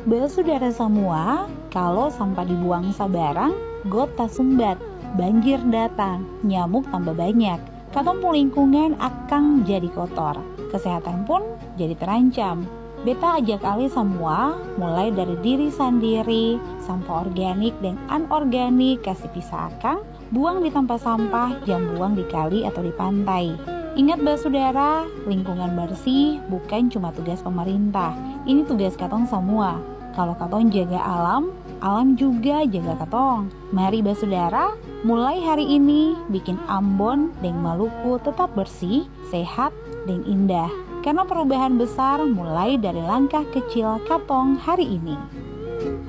Saudara semua, kalau sampah dibuang sabarang, got tak sumbat, banjir datang, nyamuk tambah banyak, katompo lingkungan akan jadi kotor, kesehatan pun jadi terancam. Beta ajak alih semua, mulai dari diri sendiri, sampah organik dan anorganik kasih pisah akang, buang di tempat sampah, jangan buang di kali atau di pantai. Ingat saudara, lingkungan bersih bukan cuma tugas pemerintah, ini tugas katong semua. Kalau katong jaga alam, alam juga jaga katong. Mari saudara, mulai hari ini bikin Ambon dan Maluku tetap bersih, sehat, dan indah. Karena perubahan besar mulai dari langkah kecil katong hari ini.